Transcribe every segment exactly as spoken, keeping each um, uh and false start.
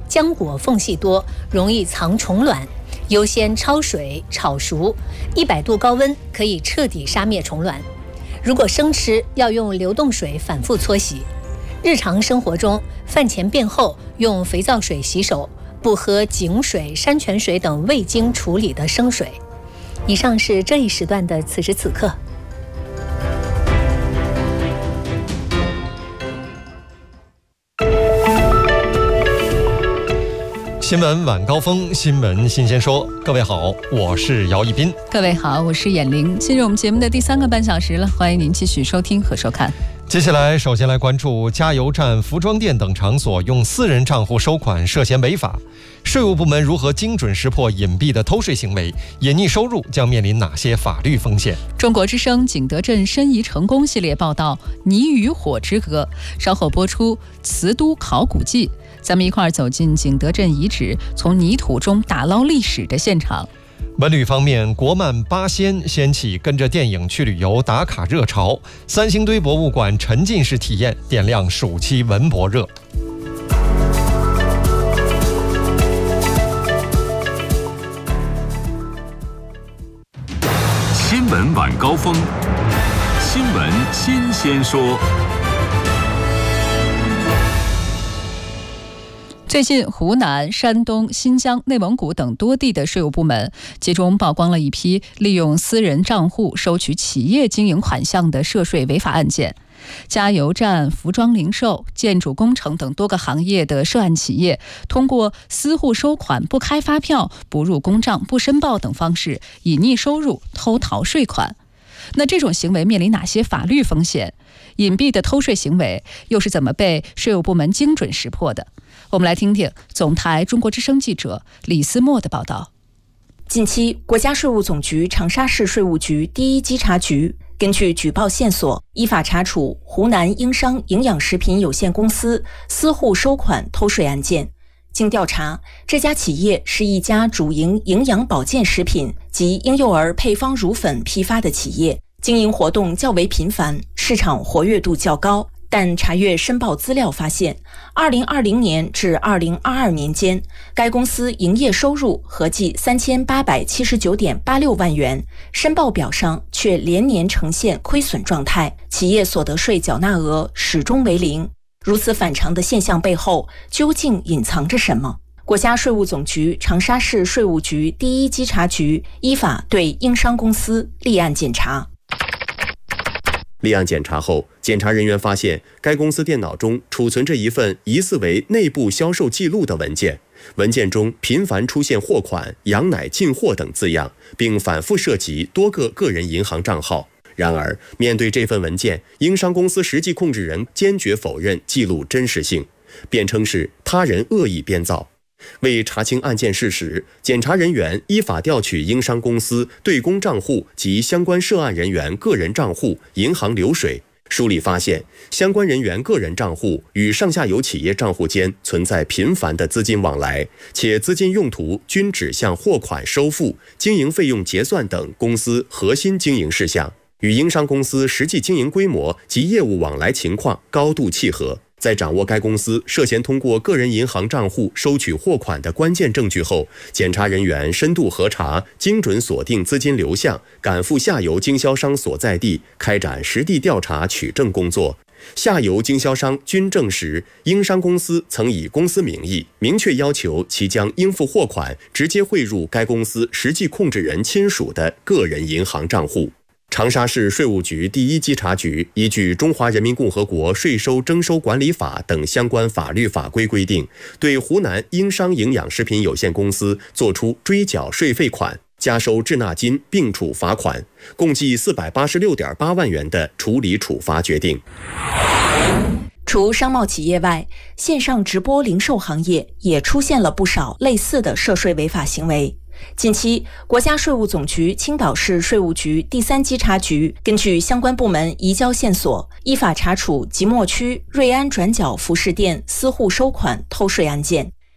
浆果缝隙多，容易藏虫卵，优先焯水炒熟，一百度高温可以彻底杀灭虫卵。如果生吃，要用流动水反复搓洗。日常生活中，饭前便后用肥皂水洗手，不喝井水、山泉水等未经处理的生水。以上是这一时段的此时此刻。 新闻晚高峰，新闻新鲜说。各位好，我是姚一斌。 各位好，我是闫玲。进入我们节目的第三个半小时了，欢迎您继续收听和收看。 接下来，首先来关注加油站、服装店等场所用私人账户收款涉嫌违法，税务部门如何精准识破隐蔽的偷税行为？隐匿收入将面临哪些法律风险？ 中国之声景德镇申遗成功系列报道《泥与火之歌》，稍后播出瓷都考古记。咱们一块儿走进景德镇遗址，从泥土中打捞历史的现场。 文旅方面，国漫八仙掀起跟着电影去旅游打卡热潮，三星堆博物馆沉浸式体验点亮暑期文博热。 新闻晚高峰，新闻新鲜说。 最近，湖南、山东、新疆、内蒙古等多地的税务部门集中曝光了一批利用私人账户收取企业经营款项的涉税违法案件。加油站、服装零售、建筑工程等多个行业的涉案企业，通过私户收款、不开发票、不入公账、不申报等方式隐匿收入、偷逃税款。那这种行为面临哪些法律风险？隐蔽的偷税行为又是怎么被税务部门精准识破的？我们来听听总台中国之声记者李思墨的报道。 近期，国家税务总局长沙市税务局第一稽查局根据举报线索，依法查处湖南英商营养食品有限公司私户收款偷税案件。经调查，这家企业是一家主营营养保健食品及婴幼儿配方乳粉批发的企业，经营活动较为频繁，市场活跃度较高。但查阅申报资料发现，二零二零年至二零二二年间，该公司营业收入合计三千八百七十九点八六万元，申报表上却连年呈现亏损状态，企业所得税缴纳额始终为零。如此反常的现象背后，究竟隐藏着什么？国家税务总局长沙市税务局第一稽查局依法对英商公司立案检查。 立案检查后，检查人员发现该公司电脑中储存着一份疑似为内部销售记录的文件，文件中频繁出现货款、羊奶进货等字样，并反复涉及多个个人银行账号。然而，面对这份文件，英商公司实际控制人坚决否认记录真实性，辩称是他人恶意编造。为查清案件事实，检查人员依法调取英商公司对公账户及相关涉案人员个人账户、银行流水，梳理发现，相关人员个人账户与上下游企业账户间存在频繁的资金往来，且资金用途均指向货款收付、经营费用结算等公司核心经营事项，与英商公司实际经营规模及业务往来情况高度契合。在掌握该公司涉嫌通过个人银行账户收取货款的关键证据后，检查人员深度核查，精准锁定资金流向，赶赴下游经销商所在地，开展实地调查取证工作。下游经销商均证实，英商公司曾以公司名义明确要求其将应付货款直接汇入该公司实际控制人亲属的个人银行账户。长沙市税务局第一稽查局依据《中华人民共和国税收征收管理法》等相关法律法规规定，对湖南英商营养食品有限公司作出追缴税费款、加收滞纳金并处罚款，共计四百八十六点八万元的处理处罚决定。 除商贸企业外，线上直播零售行业也出现了不少类似的涉税违法行为。近期，国家税务总局青岛市税务局第三稽查局根据相关部门移交线索，依法查处即墨区瑞安转角服饰店私户收款偷税案件。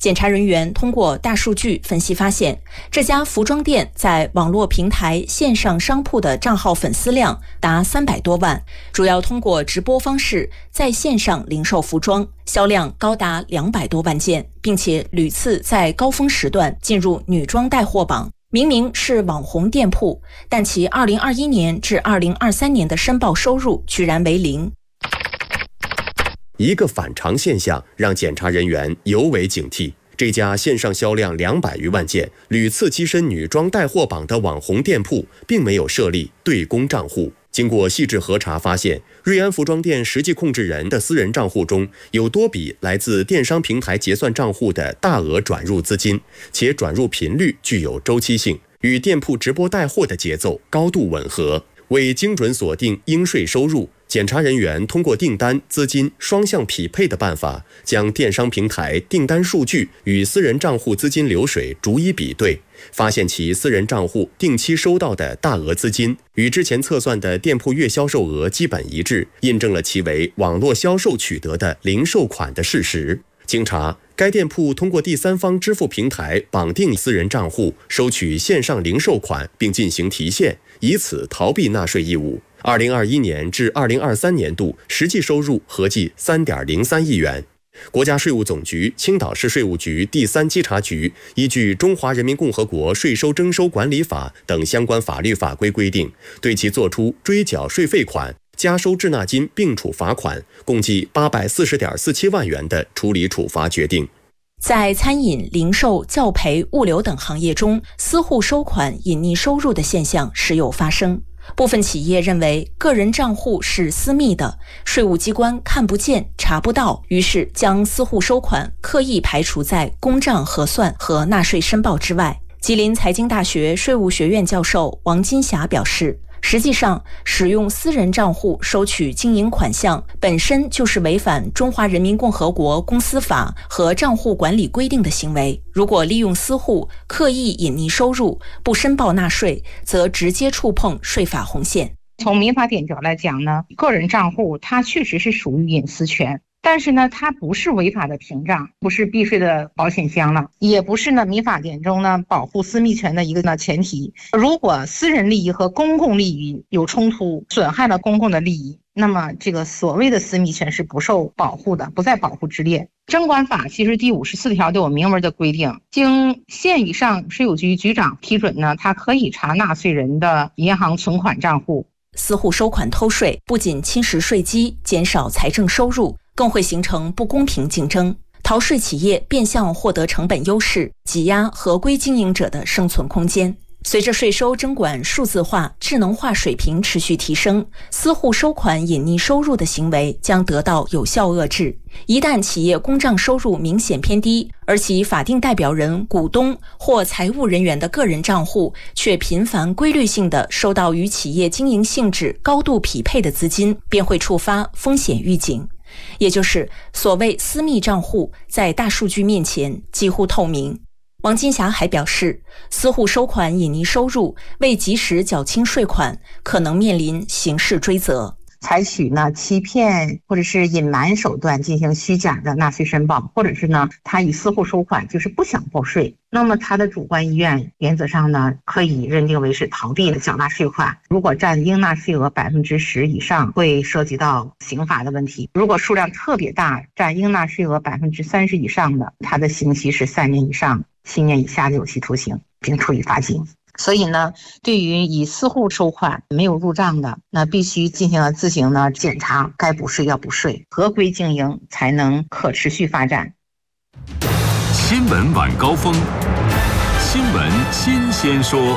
检查人员通过大数据分析发现，这家服装店在网络平台线上商铺的账号粉丝量达三百多万，主要通过直播方式在线上零售服装，销量高达两百多万件，并且屡次在高峰时段进入女装带货榜。明明是网红店铺，但其二零二一年至二零二三年的申报收入居然为零。 一个反常现象让检查人员尤为警惕。这家线上销量两百余万件、屡次跻身女装带货榜的网红店铺，并没有设立对公账户。经过细致核查发现，瑞安服装店实际控制人的私人账户中有多笔来自电商平台结算账户的大额转入资金，且转入频率具有周期性，与店铺直播带货的节奏高度吻合。为精准锁定应税收入，检查人员通过订单、资金双向匹配的办法，将电商平台订单数据与私人账户资金流水逐一比对，发现其私人账户定期收到的大额资金与之前测算的店铺月销售额基本一致，印证了其为网络销售取得的零售款的事实。经查，该店铺通过第三方支付平台绑定私人账户，收取线上零售款并进行提现，以此逃避纳税义务。二零二一年至二零二三年度实际收入合计 三点零三亿元。国家税务总局青岛市税务局第三稽查局依据《中华人民共和国税收征收管理法》等相关法律法规规定，对其作出追缴税费款、加收滞纳金并处罚款共计八百四十点四七万元的处理处罚决定。 在餐饮、零售、教培、物流等行业中，私户收款隐匿收入的现象时有发生。部分企业认为个人账户是私密的，税务机关看不见、查不到，于是将私户收款刻意排除在公账核算和纳税申报之外。吉林财经大学税务学院教授王金霞表示，实际上，使用私人账户收取经营款项本身就是违反《中华人民共和国公司法》和账户管理规定的行为。如果利用私户刻意隐匿收入，不申报纳税，则直接触碰税法红线。 从民法典角来讲呢，个人账户它确实是属于隐私权。但是呢，它不是违法的屏障，不是避税的保险箱了，也不是呢民法典中呢保护私密权的一个呢前提。如果私人利益和公共利益有冲突，损害了公共的利益，那么这个所谓的私密权是不受保护的，不在保护之列。征管法其实第五十四条都有明文的规定，经县以上税务局局长批准呢，他可以查纳税人的银行存款账户。 私户收款偷税不仅侵蚀税基，减少财政收入，更会形成不公平竞争，逃税企业变相获得成本优势，挤压合规经营者的生存空间。随着税收征管数字化、智能化水平持续提升，私户收款隐匿收入的行为将得到有效遏制。一旦企业公账收入明显偏低，而其法定代表人、股东或财务人员的个人账户却频繁规律性地收到与企业经营性质高度匹配的资金，便会触发风险预警。也就是所谓私密账户在大数据面前几乎透明。王金霞还表示，私户收款隐匿收入，未及时缴清税款，可能面临刑事追责。 采取呢欺骗或者是隐瞒手段进行虚假的纳税申报，或者是呢他以私户收款就是不想报税，那么他的主观意愿原则上呢可以认定为是逃避缴纳税款。如果占应纳税额百分之十以上，会涉及到刑罚的问题；如果数量特别大，占应纳税额百分之三十以上的，他的刑期是三年以上七年以下的有期徒刑，并处以罚金。所以呢，对于以私户收款没有入账的，那必须进行了自行呢检查，该补税要补税，合规经营才能可持续发展。 新闻晚高峰，新闻新鲜说。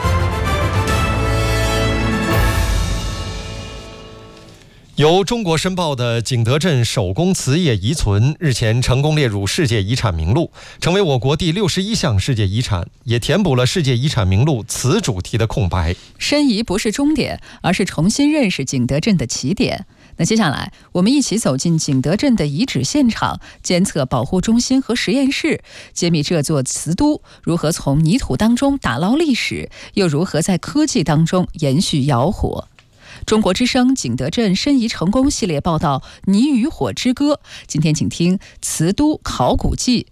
由中国申报的景德镇手工瓷业遗存日前成功列入世界遗产名录，成为我国第六十一项世界遗产，也填补了世界遗产名录瓷主题的空白。 申遗不是终点，而是重新认识景德镇的起点。那接下来我们一起走进景德镇的遗址现场，监测保护中心和实验室，揭秘这座瓷都如何从泥土当中打捞历史，又如何在科技当中延续窑火。中国之声景德镇申遗成功系列报道《泥与火之歌》，今天请听瓷都考古记。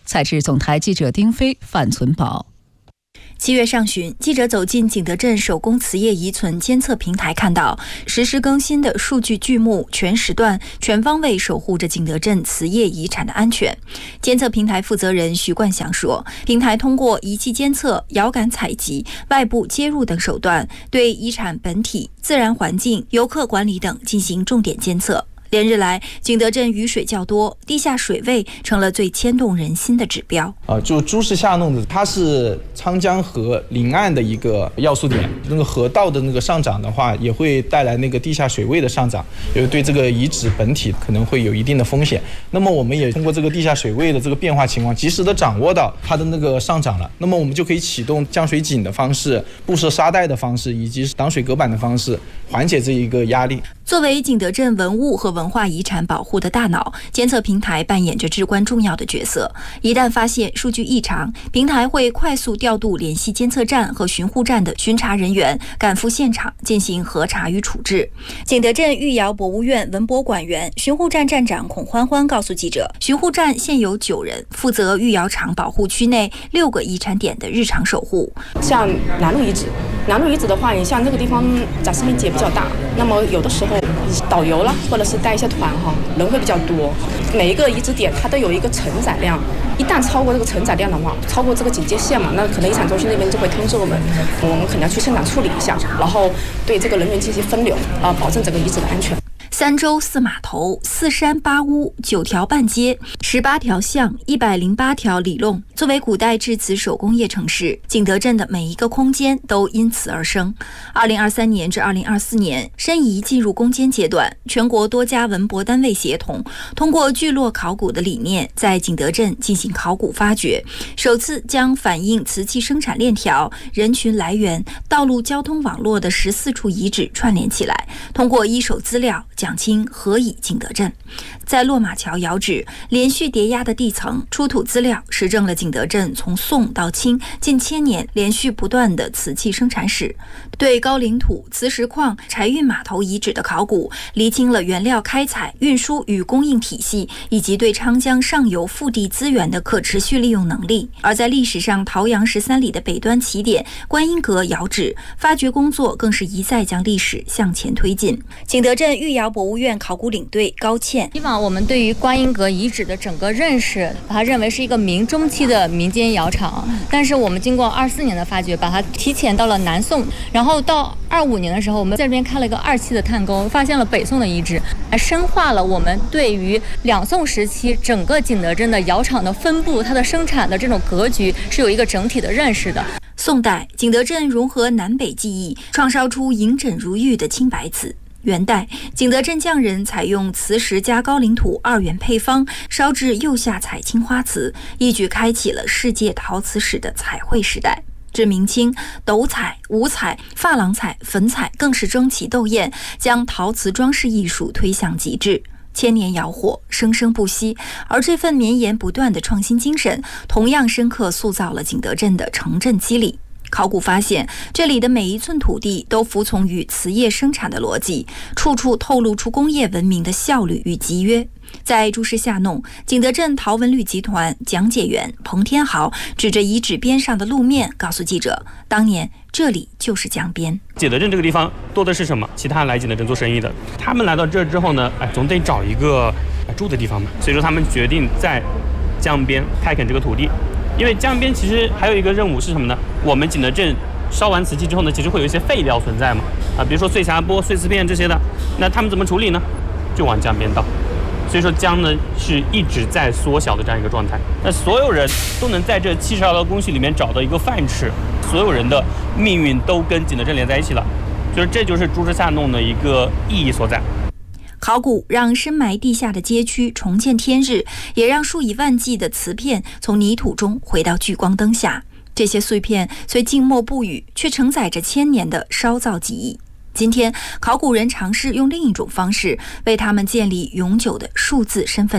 采制总台记者丁飞、范存宝。 七月上旬，记者走进景德镇手工瓷业遗存监测平台，看到实时更新的数据巨幕，全时段、全方位守护着景德镇瓷业遗产的安全。监测平台负责人徐冠祥说，平台通过仪器监测、遥感采集、外部接入等手段，对遗产本体、自然环境、游客管理等进行重点监测。连日来，景德镇雨水较多，地下水位成了最牵动人心的指标。 啊，就朱氏下弄的，它是沧江河临岸的一个要素点。那个河道的那个上涨的话，也会带来那个地下水位的上涨，也对这个遗址本体可能会有一定的风险。那么我们也通过这个地下水位的这个变化情况，及时的掌握到它的那个上涨了，那么我们就可以启动降水井的方式、布设沙袋的方式，以及挡水隔板的方式，缓解这一个压力。 作为景德镇文物和文化遗产保护的大脑，监测平台扮演着至关重要的角色。一旦发现数据异常，平台会快速调度联系监测站和巡护站的巡查人员，赶赴现场进行核查与处置。景德镇御窑博物院文博馆员、巡护站站长孔欢欢告诉记者，巡护站现有九人，负责御窑厂保护区内六个遗产点的日常守护。 像南路遗址，南路遗址的话，你像那个地方展示面积也比较大，那么有的时候导游啦，或者是带一些团哈，人会比较多。每一个遗址点它都有一个承载量，一旦超过这个承载量的话，超过这个警戒线嘛，那可能遗产中心那边就会通知我们，我们可能要去现场处理一下，然后对这个人员进行分流啊，保证整个遗址的安全。 三洲四码头、四山八屋、九条半街、十八条巷、一百零八条里弄，作为古代制瓷手工业城市，景德镇的每一个空间都因此而生。二零二三年至二零二四年，申遗进入攻坚阶段，全国多家文博单位协同，通过聚落考古的理念，在景德镇进行考古发掘，首次将反映瓷器生产链条、人群来源、道路交通网络的十四处遗址串联起来，通过一手资料讲清何以景德镇。在落马桥窑址连续叠压的地层出土资料，实证了景德镇从宋到清近千年连续不断的瓷器生产史。对高岭土、磁石矿、柴运码头遗址的考古，厘清了原料开采、运输与供应体系，以及对昌江上游腹地资源的可持续利用能力。而在历史上桃阳十三里的北端起点观音阁窑址，发掘工作更是一再将历史向前推进。景德镇御窑博物院考古领队高倩， 以往我们对于观音阁遗址的整个认识，把它认为是一个明中期的民间窑厂，但是我们经过二四年的发掘，把它提前到了南宋，然后到二五年的时候，我们在这边开了一个二期的探沟，发现了北宋的遗址，还深化了我们对于两宋时期整个景德镇的窑厂的分布、它的生产的这种格局是有一个整体的认识的。 宋代，景德镇融合南北技艺，创烧出银枕如玉的青白瓷。元代，景德镇匠人采用磁石加高岭土二元配方，烧制釉下彩青花瓷，一举开启了世界陶瓷史的彩绘时代。至明清，斗彩、五彩、珐琅彩、粉彩更是争奇斗艳，将陶瓷装饰艺术推向极致。千年窑火生生不息，而这份绵延不断的创新精神，同样深刻塑造了景德镇的城镇肌理。考古发现，这里的每一寸土地都服从于瓷业生产的逻辑，处处透露出工业文明的效率与集约。在朱氏下弄，景德镇陶文旅集团讲解员彭天豪指着遗址边上的路面，告诉记者，当年这里就是江边。 景德镇这个地方多的是什么？其他来景德镇做生意的，他们来到这之后呢，哎，总得找一个住的地方嘛，所以说他们决定在江边开垦这个土地。因为江边其实还有一个任务是什么呢？我们景德镇烧完瓷器之后呢，其实会有一些废料存在嘛，啊，比如说碎匣钵、碎瓷片这些的，那他们怎么处理呢？就往江边倒。所以说江呢是一直在缩小的这样一个状态。那所有人都能在这七十二道工序里面找到一个饭吃，所有人的命运都跟景德镇连在一起了。所以这就是朱氏下弄的一个意义所在。 考古让深埋地下的街区重见天日，也让数以万计的瓷片从泥土中回到聚光灯下。这些碎片虽静默不语，却承载着千年的烧造记忆。今天，考古人尝试用另一种方式为他们建立永久的数字身份证。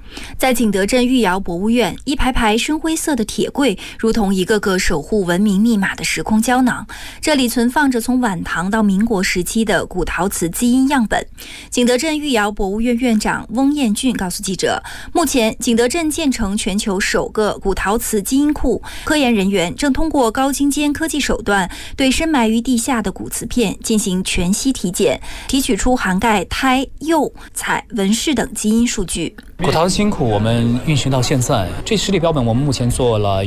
在景德镇御窑博物院，一排排深灰色的铁柜如同一个个守护文明密码的时空胶囊，这里存放着从晚唐到民国时期的古陶瓷基因样本。景德镇御窑博物院院长翁彦俊告诉记者，目前景德镇建成全球首个古陶瓷基因库，科研人员正通过高精尖科技手段对深埋于地下的古瓷片进行全息体检，提取出涵盖胎、釉、彩、纹饰等基因数据。 古陶瓷基因库我们运行到现在，这十里标本我们目前做了